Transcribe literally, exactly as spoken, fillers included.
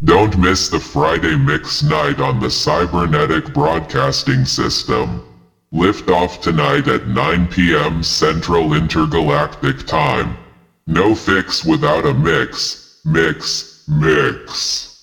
Don't miss the Friday Mix Night on the Cybernetic Broadcasting System. Lift off tonight at nine p m Central Intergalactic Time. No fix without a mix. Mix, mix.